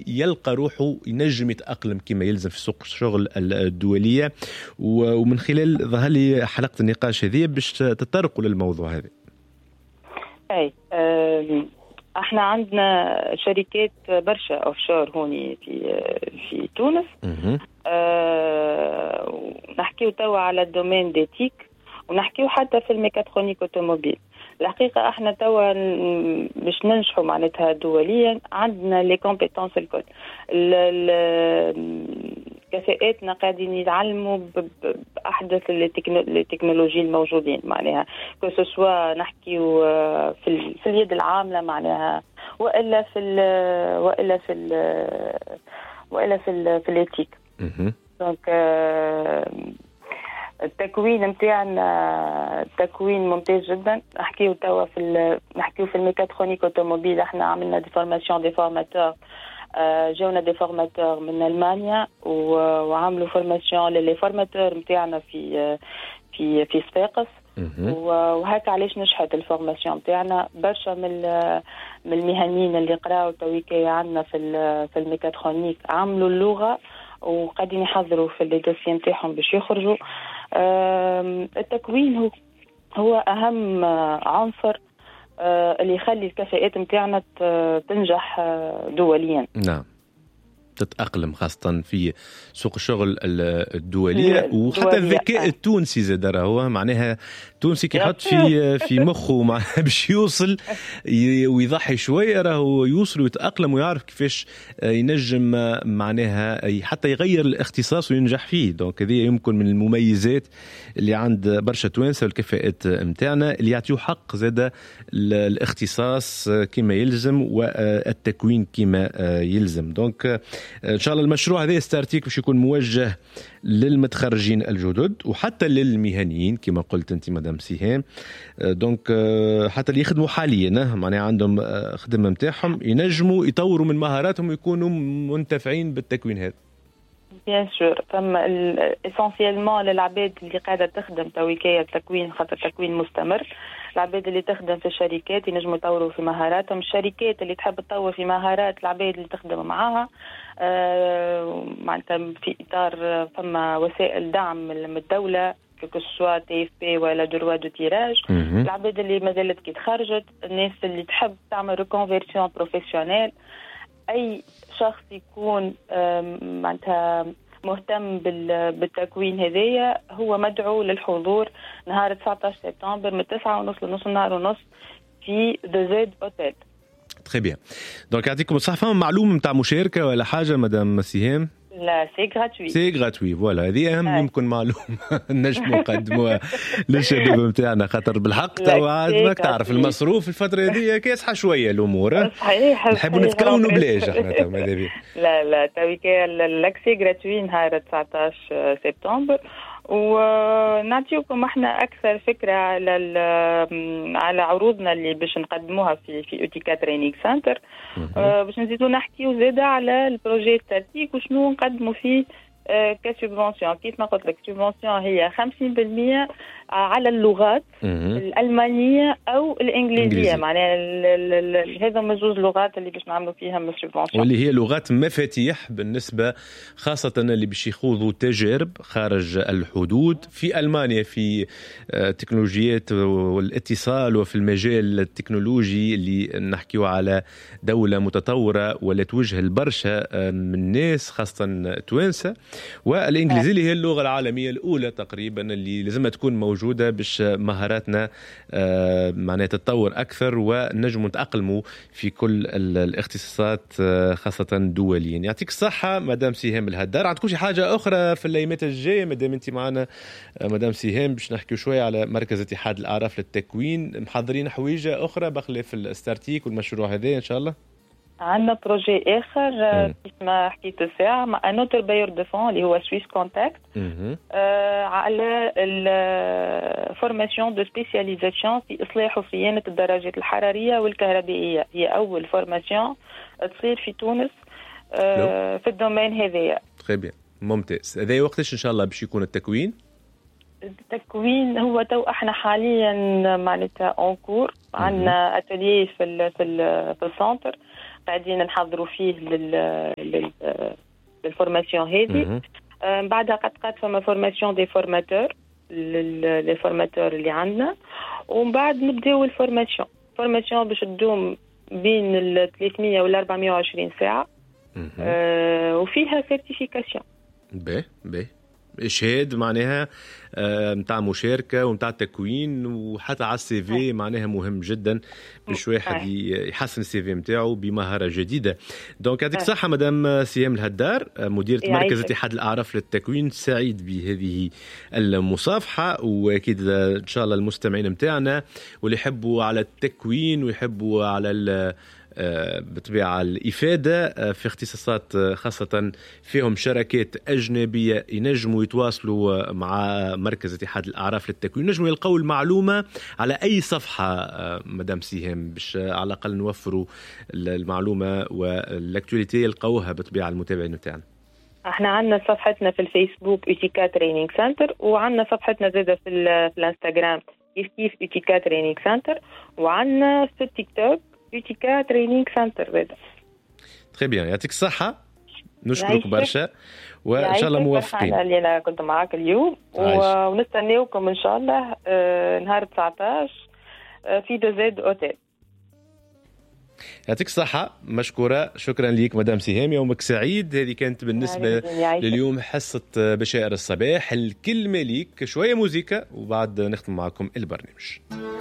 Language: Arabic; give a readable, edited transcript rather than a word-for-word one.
يلقى روحه ينجم يتأقلم كما يلزم في سوق الشغل الدولية. ومن خلال ظهر لي حلقة النقاش هذه باش تطرقوا للموضوع هذا. أي احنا عندنا شركات برشا اوفشور هوني في تونس. نحكيو توا على الدومين ديتيك ونحكيو حتى في الميكاترونيك اوتوموبيل. الحقيقة احنا توا باش ننجحوا معناتها دوليا عندنا لي كومبيتونس الكل. كفاءاتنا قاعدين يتعلموا بأحدث التكنولوجيا الموجودين معناها كسوا نحكيو في اليد العاملة معناها وإلا في الاتيك. دونك التكوين متاعنا تكوين ممتاز جدا. نحكيو توا نحكيو في الميكاترونيك اوتوموبيل. احنا عملنا دي فورماسيون دي فورماتور. جاونا دي فورماتور من ألمانيا وعملوا فورماسيون للي فورماتور متاعنا في صفاقس. وهكا علاش نجحت الفورماسيون متاعنا. برشا من المهنيين اللي قراوا تويكا عندنا في الميكاترونيك عملوا اللغة وقاعدين يحضروا في الدوسيين متاعهم باش يخرجوا. التكوين هو أهم عنصر اللي يخلي الكفاءات متاعنا تنجح دوليا. نعم، تتأقلم خاصة في سوق الشغل الدولية. وحتى الذكاء التونسي زاد راهو معناها التونسي كي يحط في مخه باش يوصل ويضحي شوية راهو يوصل ويتأقلم ويعرف كيفاش ينجم معناها حتى يغير الاختصاص وينجح فيه. دونك هذه يمكن من المميزات اللي عند برشا توانسة والكفاءات متاعنا اللي يعطيو حق زاد الاختصاص كما يلزم والتكوين كما يلزم. دونك إن شاء الله المشروع هذا ستارتيك باش يكون موجه للمتخرجين الجدد وحتى للمهنيين كما قلت أنت مدام سيهام. دونك حتى اللي يخدموا حاليا معناها عندهم خدمة متاعهم ينجموا يطوروا من مهاراتهم ويكونوا منتفعين بالتكوين هذا. بيان سور ثم اسونسيالمون للعباد اللي قاعده تخدم تويكيه التكوين خاطر التكوين مستمر. العباد اللي تخدم في الشركات ينجموا يطوروا في مهاراتهم. الشركات اللي تحب تطور في مهارات العباد اللي تخدم معاها معناتها في اطار ثم وسائل دعم من الدوله كسوا تي اف بي ولا دروا دو تيراج. العباد اللي مازالت كي تخرجت. الناس اللي تحب تعمل ريكونفيرسيون بروفيسيونيل. اي شخص يكون معناتها مهتم بالتكوين هذايا هو مدعو للحضور نهار 19 سبتمبر من 9:30 لنص النهار ونص في ذا زيد اوتيل. تري بيان. دونك يعطيكم الصحة. معلومة نتاع مشاركة ولا حاجة مدام سيهام؟ لا سي غراتوي. سي غراتوي فوالا هذه أهم يمكن معلومة نجموا نقدموها للشباب متاعنا خاطر بالحق توا ماك تعرف المصروف الفترة هذه كيصحى شوية الأمور. صحيح. نحبوا نتكونوا بلاش احنا توا ماذا بيه. لا تويكا اللاكسي غراتوي نهار 19 سبتمبر. ونعطيكم احنا اكثر فكره على عروضنا اللي باش نقدموها في اوتيكا ترينينغ سنتر. باش نزيدوا نحكيو زاده على البروجي ستاتيك وشنو نقدموا فيه كسبونسيون. كيف ما قلت لك سبونسيون هي 50% على اللغات الألمانية أو الإنجليزية. معناها هذا من زوج لغات اللي باش نعملوا فيها من سبونسيون واللي هي لغات مفاتيح بالنسبة خاصة اللي باش يخوضوا تجارب خارج الحدود في ألمانيا في تكنولوجيات والاتصال وفي المجال التكنولوجي اللي نحكيو على دولة متطورة ولا توجه البرشا من الناس خاصة توانسة. والإنجليزية اللي هي اللغة العالمية الأولى تقريبا اللي لازم تكون موجودة باش مهاراتنا معناها تتطور أكثر ونجم نتأقلموا في كل الاختصاصات خاصة دوليا. يعطيك الصحة مدام سيهام الهدار. عندكم شي حاجة أخرى في الأيامات الجاية مدام أنت معنا مدام سيهام باش نحكي شوية على مركز اتحاد الأعراف للتكوين؟ محضرين حويجة أخرى بخلاف الستارتيك والمشروع هذا إن شاء الله؟ عندنا بروجي اخر اسمه حكيت الساعه مع انوتر باير دو فون اللي هو سويس كونتاكت على الفورماسيون دو سبيسياليزاسيون في اصلاح وصيانه الدراجات الحراريه والكهربائيه. هي اول فورماسيون تصير في تونس في الدومين هذايا. تري بيان ممتاز. هذا وقتاش ان شاء الله باش يكون التكوين؟ التكوين هو تو احنا حاليا معناتها اون كور. عندنا اتelier في السنتر قاعدين نحضروا فيه للفورماسيون هذه. بعدها قد فما فورماسيون دي فورماتور لي فورماتور اللي عندنا، ومن بعد نبداو الفورماسيون باش تدوم بين 300 ولا 420 ساعة. وفيها سيرتيفيكاسيون. باهي إشهاد معناها متاع مشاركة ومتاع تكوين، وحتى على السي في معناها مهم جدا باش واحد يحسن السي في متاعه بمهارة جديدة. دونك يعطيك صحة مدام سهام الهدار، مديرة مركز اتحاد الأعراف للتكوين. سعيد بهذه المصافحة، وأكيد إن شاء الله المستمعين متاعنا واللي يحبوا على التكوين ويحبوا على بطبيعة الإفادة في اختصاصات خاصة فيهم شركات أجنبية ينجموا يتواصلوا مع مركز اتحاد الأعراف للتكوين، ينجموا يلقوا المعلومة على أي صفحة مدام سهام باش على الأقل نوفروا المعلومة والأكتواليتي يلقوها بطبيعة المتابعين متاعنا. احنا عندنا صفحتنا في الفيسبوك UTK ترينينج سنتر، وعندنا صفحتنا زادة في الانستغرام كيف UTK ترينينج سنتر، وعندنا في التيك توك UTK ترينينج سنتر زادة. تري بيان، يعطيك الصحة، نشكرك برشا وإن شاء الله موفقين. اللي أنا كنت معاك اليوم ونستناوكم إن شاء الله نهار 19 في دوزيد أوتيل. يعطيك الصحة، مشكورة، شكرا ليك مدام سهام، يومك سعيد. هذه كانت بالنسبة لليوم حصة بشائر الصباح. الكلمة ليك شوية موسيقى وبعد نختم معكم البرنامج.